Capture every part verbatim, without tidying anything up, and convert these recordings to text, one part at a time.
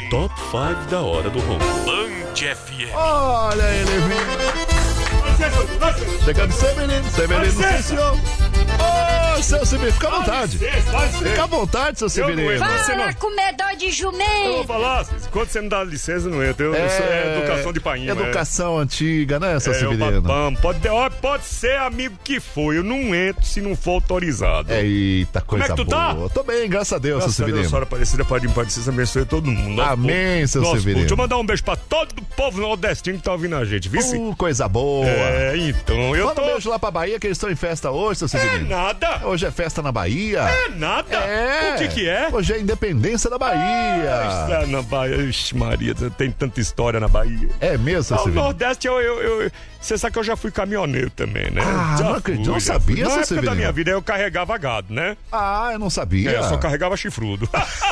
Top cinco da hora do ronco. Band F M. Olha ele vindo. Chegando Severino, Severino, sim, senhor. Ô, seu Severino, fica à vontade. Fica à vontade, seu Severino. Fala, comedor de Eu jumento. vou falar, quando você me dá licença, não entra. Eu, eu sou, é educação de painha. Educação antiga, né, seu É, eu Severino? babam. Pode, ó, pode ser amigo que for, eu não entro se não for autorizado. Eita, coisa Como é que tu boa. tá? Tô bem, graças a Deus, Graças seu a Deus, Severino. senhora Aparecida, Padre Padecida, abençoe todo mundo. Nosso Amém, povo, seu nosso Severino. povo. Deixa eu mandar um beijo pra todo o povo nordestino que tá ouvindo a gente, viu? Uh, coisa boa. É, então, eu Manda tô... um beijo lá pra Bahia, que eles estão em festa hoje, seu É Severino. nada, Hoje é festa na Bahia. é nada. É. O que que é? Hoje é independência da Bahia. Ah, na Bahia, ixi, Maria, tem tanta história na Bahia. É mesmo, seu Ah, o Severino? Nordeste, eu, eu, eu- você sabe que eu já fui caminhoneiro também, né? Ah, já não acredito, fui, não já sabia, fui. Na seu época da Severino. minha vida eu carregava gado, né? Ah, eu não sabia. É, eu só carregava chifrudo.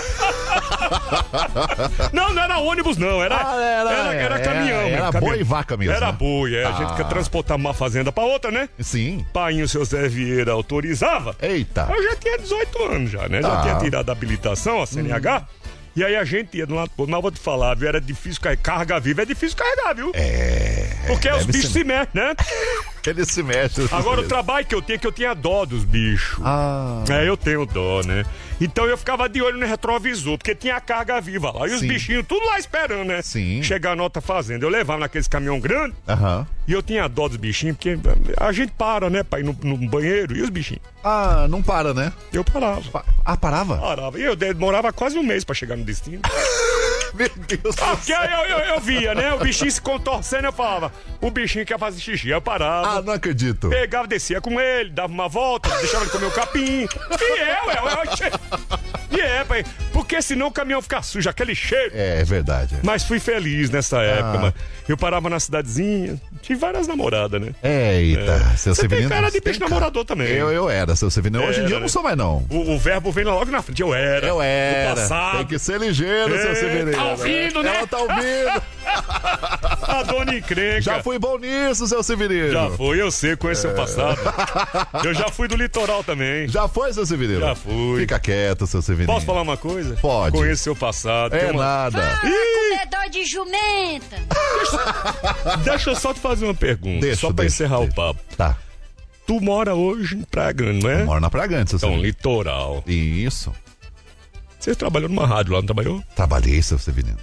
não, não era ônibus, não. Era, Ah, era- era, era era- caminhão. era mesmo, boi caminhão. e vaca mesmo, Era né? boi, é. A gente Ah. quer transportar uma fazenda pra outra, né? Sim. Painho, seu Zé Vieira, autorizava. Eita. Eu já tinha dezoito anos já, né? Já Tá. tinha tirado a habilitação, a C N H. E aí a gente ia de um lado pro outro, mas vou te falar, viu? Era difícil carregar. Carga viva é difícil carregar, viu? É. Porque os deve bichos ser. se mexem, né? Ele se mexe. seu Agora o Severino. trabalho que eu tinha é que eu tinha dó dos bichos. Ah. É, eu tenho dó, né? Então eu ficava de olho no retrovisor, porque tinha a carga viva lá. E os Sim. bichinhos tudo lá esperando, né? Sim. Chegar a nota fazenda. Eu levava naqueles caminhão grandes Aham. e eu tinha dó dos bichinhos, porque a gente para, né, pra ir no, no banheiro. E os bichinhos? Ah, não para, né? Eu parava. Pa- Ah, parava? Parava. E eu demorava quase um mês pra chegar no destino. Meu Deus do Porque céu. aí eu, eu, eu via, né? O bichinho se contorcendo, eu falava, o bichinho quer fazer xixi. Eu parava. Ah, não acredito. Pegava, descia com ele, dava uma volta, deixava ele comer o capim. E é, ué, ué. E é, pai. Porque senão o caminhão fica sujo, aquele cheiro. É, é verdade. Mas fui feliz nessa época, Ah. mano. Eu parava na cidadezinha, tive várias namoradas, né? Eita, seu Você tem Severino. cara de tem bicho namorador também. Eu, eu era, seu Severino. Hoje em Era, dia eu não né? sou mais, não. O, o verbo vem lá logo na frente. Eu era. Eu No era. passado. Tem que ser ligeiro, seu É, Severino. tá ouvindo, né? Ela tá ouvindo. A dona encrenca. Já fui bom nisso, seu Severino. Já foi, eu sei, conheço É. seu passado. Eu já fui do litoral também. Já foi, seu Severino? Já fui. Fica quieto, seu Severino. Posso falar uma coisa? Pode. Conheço seu passado. É tem uma- nada. Fala, Ih! comedor de jumenta. Deixa eu só te fazer uma pergunta, Deixa, só pra deixa, encerrar deixa. o papo. Tá. Tu mora hoje em Praia Grande, não é? Eu moro na Praia Grande, seu Então, Severino. litoral. Isso. Você trabalhou numa rádio lá, não trabalhou? Trabalhei, seu Severino.